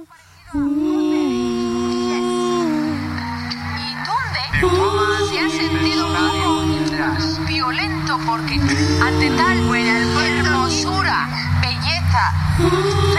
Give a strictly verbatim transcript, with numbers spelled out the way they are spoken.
¿Y dónde? Se ha sentido un poco violento porque ante tal hermosura, belleza